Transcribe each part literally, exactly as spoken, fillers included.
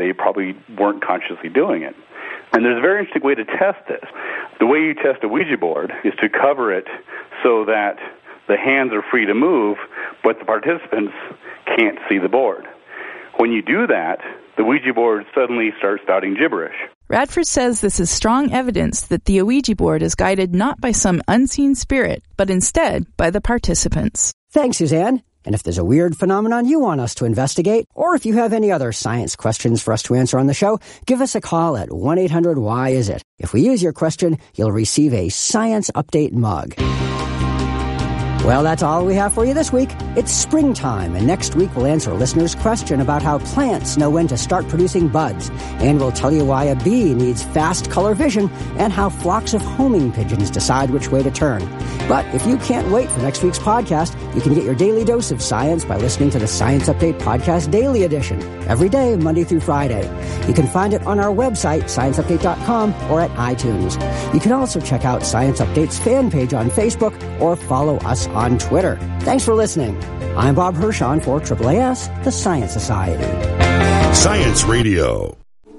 They probably weren't consciously doing it. And there's a very interesting way to test this. The way you test a Ouija board is to cover it so that the hands are free to move, but the participants can't see the board. When you do that, the Ouija board suddenly starts spouting gibberish. Radford says this is strong evidence that the Ouija board is guided not by some unseen spirit, but instead by the participants. Thanks, Suzanne. And if there's a weird phenomenon you want us to investigate, or if you have any other science questions for us to answer on the show, give us a call at one eight hundred why is it. If we use your question, you'll receive a Science Update mug. Well, that's all we have for you this week. It's springtime, and next week we'll answer a listener's question about how plants know when to start producing buds. And we'll tell you why a bee needs fast color vision and how flocks of homing pigeons decide which way to turn. But if you can't wait for next week's podcast, you can get your daily dose of science by listening to the Science Update Podcast Daily Edition every day, Monday through Friday. You can find it on our website, science update dot com, or at iTunes. You can also check out Science Update's fan page on Facebook or follow us on Twitter. Thanks for listening. I'm Bob Hirschon for triple A S, the Science Society. Science Radio.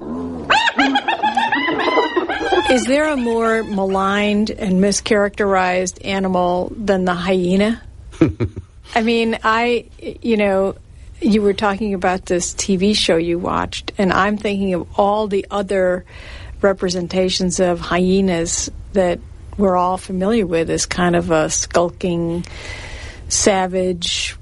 Is there a more maligned and mischaracterized animal than the hyena? I mean, I, you know, you were talking about this T V show you watched, and I'm thinking of all the other representations of hyenas that we're all familiar with as kind of a skulking, savage,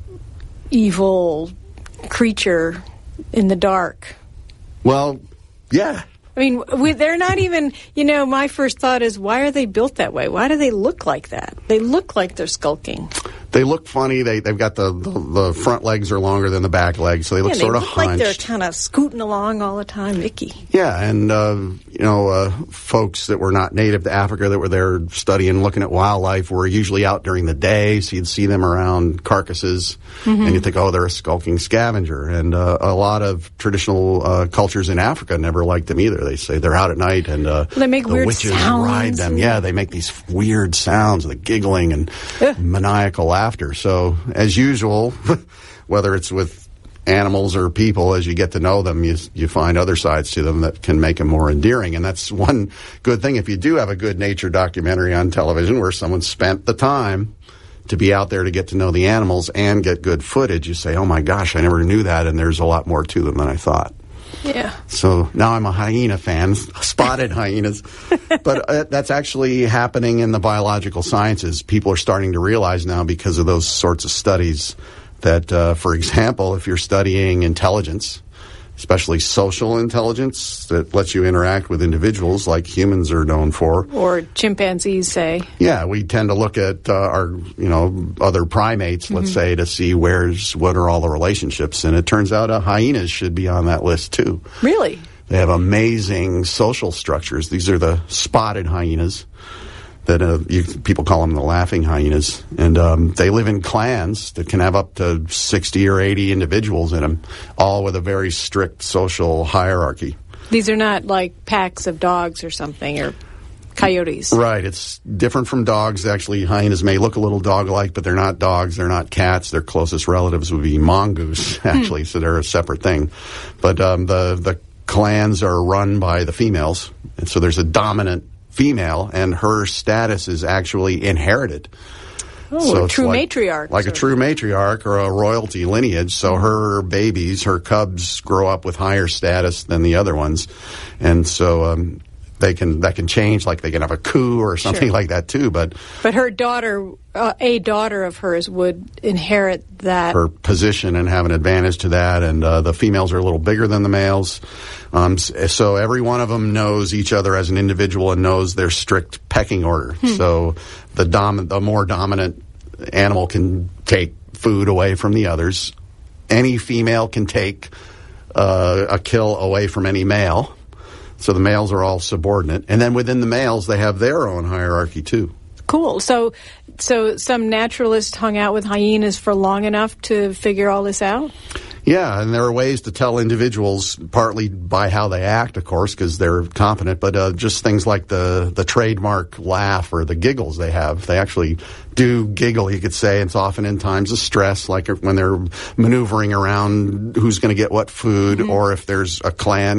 evil creature in the dark. Well, yeah. I mean, we, they're not even, you know, my first thought is, why are they built that way? Why do they look like that? They look like they're skulking. They look funny. They, they've got the, the, the front legs are longer than the back legs, so they look yeah, sort they of look hunched. like they're kind of scooting along all the time, Mickey. Yeah, and, uh, you know, uh, folks that were not native to Africa that were there studying, looking at wildlife were usually out during the day, so you'd see them around carcasses, mm-hmm. and you'd think, oh, they're a skulking scavenger. And uh, a lot of traditional uh, cultures in Africa never liked them either. They say they're out at night, and uh, they make the weird witches sounds. ride them. Yeah, they make these weird sounds, the giggling and Ugh. maniacal laughter. So, as usual, whether it's with animals or people, as you get to know them, you you find other sides to them that can make them more endearing. And that's one good thing if you do have a good nature documentary on television where someone spent the time to be out there to get to know the animals and get good footage. You say, oh my gosh, I never knew that, and there's a lot more to them than I thought. Yeah. So now I'm a hyena fan, spotted hyenas. But uh, that's actually happening in the biological sciences. People are starting to realize now because of those sorts of studies that, uh, for example, if you're studying intelligence, especially social intelligence that lets you interact with individuals like humans are known for. Or chimpanzees, say. Yeah, we tend to look at uh, our, you know, other primates, mm-hmm. let's say, to see where's what are all the relationships. And it turns out uh, hyenas should be on that list, too. Really? They have amazing social structures. These are the spotted hyenas. That uh, you, people call them the laughing hyenas, and um, they live in clans that can have up to sixty or eighty individuals in them, all with a very strict social hierarchy. These are not like packs of dogs or something, or coyotes. Right. It's different from dogs. Actually, hyenas may look a little dog-like, but they're not dogs. They're not cats. Their closest relatives would be mongoose, actually, so they're a separate thing. But um, the, the clans are run by the females, and so there's a dominant female, and her status is actually inherited. Oh, so a true like, matriarch. Like a true matriarch or a royalty lineage. So her babies, her cubs, grow up with higher status than the other ones. And so um, they can that can change, like they can have a coup or something sure. like that too. But but her daughter, uh, a daughter of hers, would inherit that. Her position and have an advantage to that. And uh, the females are a little bigger than the males. Um, so every one of them knows each other as an individual and knows their strict pecking order. Hmm. So the dom- the more dominant animal can take food away from the others. Any female can take uh, a kill away from any male. So the males are all subordinate. And then within the males, they have their own hierarchy, too. Cool. So so some naturalist hung out with hyenas for long enough to figure all this out? Yeah, and there are ways to tell individuals, partly by how they act, of course, because they're competent, but uh, just things like the, the trademark laugh or the giggles they have. They actually do giggle, you could say. It's often in times of stress, like when they're maneuvering around who's going to get what food, mm-hmm. or if there's a clan